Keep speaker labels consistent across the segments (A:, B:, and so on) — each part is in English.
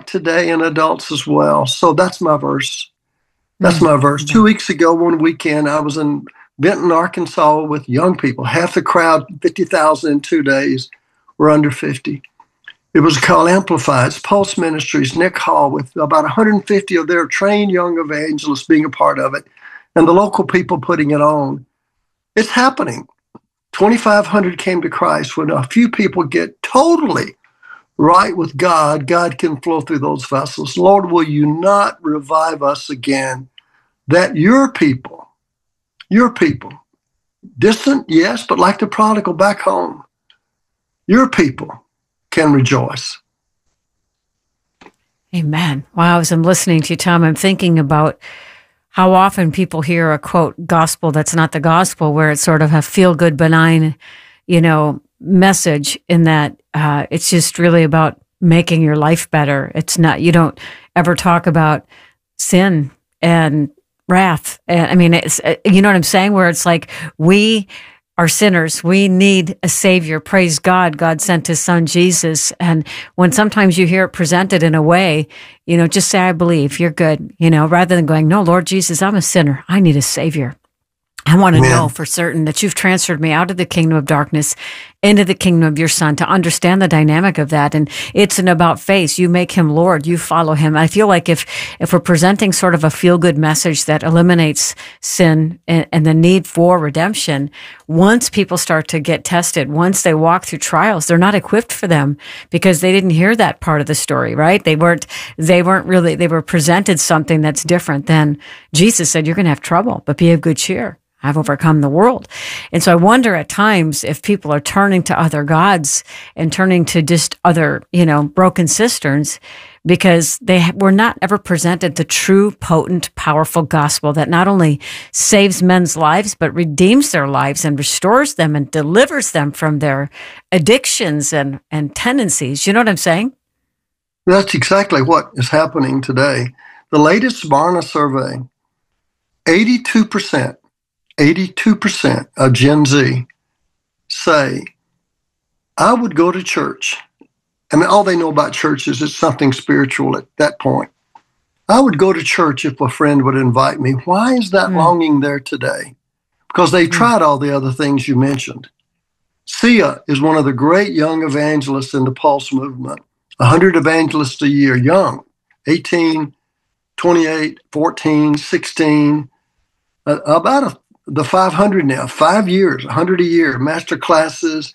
A: today and adults as well. So that's my verse. That's my verse. 2 weeks ago, one weekend, I was in Benton, Arkansas with young people. Half the crowd, 50,000 in 2 days, were under 50. It was called Amplified. It's Pulse Ministries, Nick Hall, with about 150 of their trained young evangelists being a part of it, and the local people putting it on. It's happening. 2,500 came to Christ. When a few people get totally right with God, God can flow through those vessels. Lord, will you not revive us again, that your people, distant, yes, but like the prodigal back home, your people can rejoice.
B: Amen. Wow, as I'm listening to you, Tom, I'm thinking about how often people hear a, quote, gospel that's not the gospel, where it's sort of a feel-good, benign, message in that it's just really about making your life better. It's not, you don't ever talk about sin and wrath. And I mean, it's, you know what I'm saying? Where it's like, we are sinners. We need a savior. Praise God. God sent his son, Jesus. And when sometimes you hear it presented in a way, just say, I believe, you're good, rather than going, no, Lord Jesus, I'm a sinner. I need a savior. I want to know for certain that you've transferred me out of the kingdom of darkness into the kingdom of your son, to understand the dynamic of that. And it's an about face. You make him Lord. You follow him. I feel like if we're presenting sort of a feel-good message that eliminates sin and the need for redemption, once people start to get tested, once they walk through trials, they're not equipped for them because they didn't hear that part of the story, right? They were presented something that's different than Jesus said, you're going to have trouble, but be of good cheer. I've overcome the world. And so I wonder at times if people are turning to other gods and turning to just other, broken cisterns, because they were not ever presented the true, potent, powerful gospel that not only saves men's lives, but redeems their lives and restores them and delivers them from their addictions and tendencies. You know what I'm saying?
A: That's exactly what is happening today. The latest Barna survey, 82% of Gen Z say, I would go to church. I mean, all they know about church is it's something spiritual at that point. I would go to church if a friend would invite me. Why is that longing there today? Because they've tried all the other things you mentioned. Sia is one of the great young evangelists in the Pulse movement. 100 evangelists a year, young, 18, 28, 14, 16, the 500 now, 5 years, 100 a year, master classes,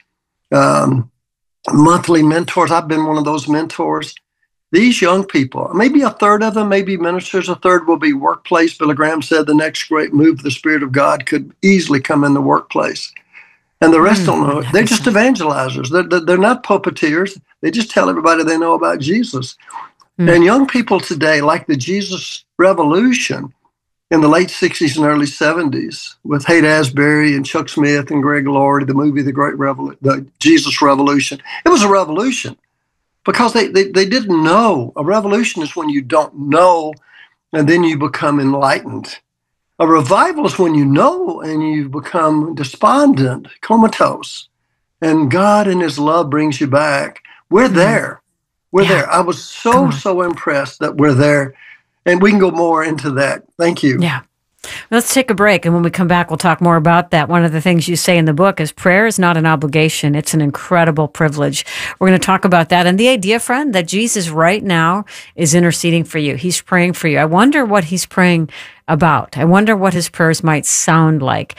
A: monthly mentors. I've been one of those mentors. These young people, maybe a third of them may be ministers, a third will be workplace. Billy Graham said the next great move of the Spirit of God could easily come in the workplace. And the rest don't know it. They're just evangelizers. They're not puppeteers. They just tell everybody they know about Jesus. And young people today, like the Jesus Revolution, in the late 60s and early 70s with Haight Asbury and Chuck Smith and Greg Laurie, the movie The Jesus Revolution. It was a revolution because they didn't know. A revolution is when you don't know and then you become enlightened. A revival is when you know and you become despondent, comatose, and God in his love brings you back. We're there. We're there. I was so impressed that we're there. And we can go more into that. Thank you.
B: Yeah. Let's take a break. And when we come back, we'll talk more about that. One of the things you say in the book is prayer is not an obligation. It's an incredible privilege. We're going to talk about that. And the idea, friend, that Jesus right now is interceding for you. He's praying for you. I wonder what he's praying about. I wonder what his prayers might sound like.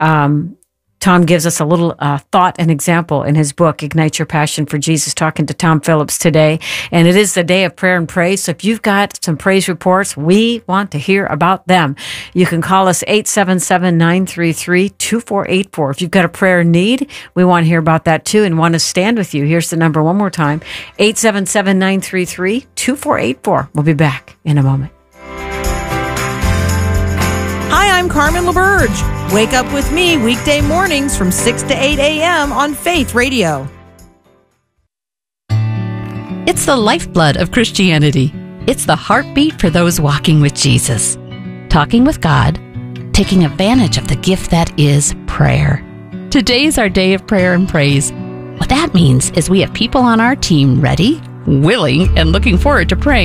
B: Tom gives us a little thought and example in his book, Ignite Your Passion for Jesus, talking to Tom Phillips today. And it is the day of prayer and praise. So if you've got some praise reports, we want to hear about them. You can call us 877-933-2484. If you've got a prayer need, we want to hear about that too and want to stand with you. Here's the number one more time, 877-933-2484. We'll be back in a moment.
C: Hi, I'm Carmen LaBerge. Wake up with me weekday mornings from 6 to 8 a.m. on Faith Radio.
D: It's the lifeblood of Christianity. It's the heartbeat for those walking with Jesus. Talking with God, taking advantage of the gift that is prayer. Today's our day of prayer and praise. What that means is we have people on our team ready, willing, and looking forward to praying